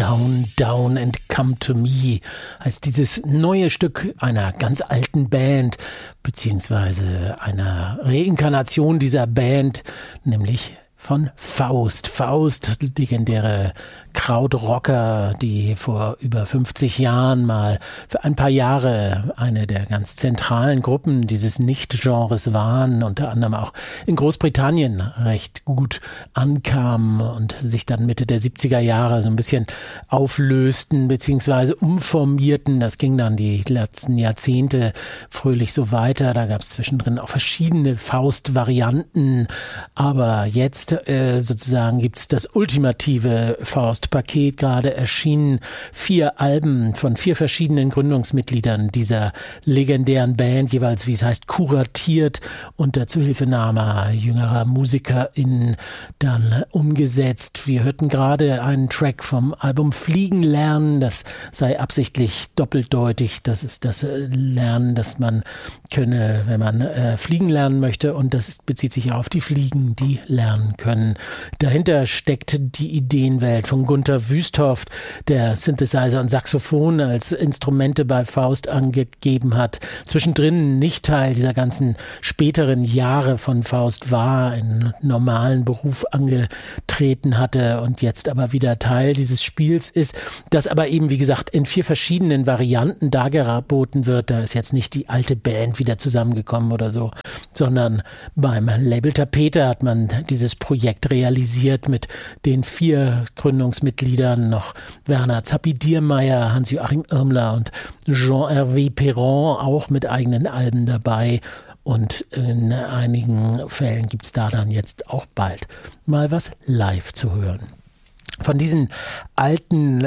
Down, Down and Come to Me heißt dieses neue Stück einer ganz alten Band, beziehungsweise einer Reinkarnation dieser Band, nämlich von Faust. Faust, legendäre Krautrocker, die vor über 50 Jahren mal für ein paar Jahre eine der ganz zentralen Gruppen dieses Nicht-Genres waren, unter anderem auch in Großbritannien recht gut ankamen und sich dann Mitte der 70er Jahre so ein bisschen auflösten bzw. umformierten. Das ging dann die letzten Jahrzehnte fröhlich so weiter. Da gab es zwischendrin auch verschiedene Faust-Varianten, aber jetzt sozusagen gibt es das ultimative Faust-Paket, gerade erschienen 4 Alben von 4 verschiedenen Gründungsmitgliedern dieser legendären Band, jeweils, wie es heißt, kuratiert unter Zuhilfenahme jüngerer MusikerInnen dann umgesetzt. Wir hörten gerade einen Track vom Album Fliegen lernen, das sei absichtlich doppeldeutig, das ist das Lernen, das man könne, wenn man fliegen lernen möchte, und das bezieht sich auf die Fliegen, die lernen können. Dahinter steckt die Ideenwelt von Gunther Wüsthoff, der Synthesizer und Saxophon als Instrumente bei Faust angegeben hat. Zwischendrin nicht Teil dieser ganzen späteren Jahre von Faust war, einen normalen Beruf angetreten hatte und jetzt aber wieder Teil dieses Spiels ist, das aber eben, wie gesagt, in 4 verschiedenen Varianten dargeboten wird. Da ist jetzt nicht die alte Band wieder zusammengekommen oder so, sondern beim Label Tapete hat man dieses Projekt realisiert mit den 4 Gründungsmitgliedern, noch Werner Zappi-Diermeier, Hans-Joachim Irmler und Jean-Hervé Perron, auch mit eigenen Alben dabei. Und in einigen Fällen gibt es da dann jetzt auch bald mal was live zu hören. Von diesen alten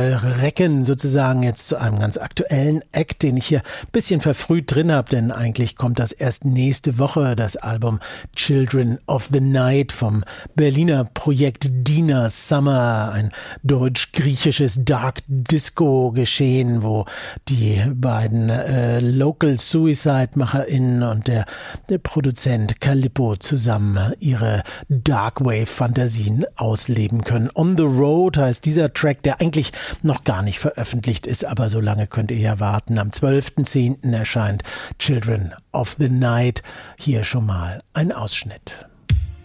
Recken sozusagen jetzt zu einem ganz aktuellen Act, den ich hier ein bisschen verfrüht drin habe, denn eigentlich kommt das erst nächste Woche, das Album Children of the Night vom Berliner Projekt Dina Summer, ein deutsch-griechisches Dark Disco Geschehen, wo die beiden Local Suicide-MacherInnen und der Produzent Calippo zusammen ihre Darkwave-Fantasien ausleben können. On the Road heißt dieser Track, der eigentlich noch gar nicht veröffentlicht ist, aber so lange könnt ihr ja warten. Am 12.10. erscheint Children of the Night. Hier schon mal ein Ausschnitt.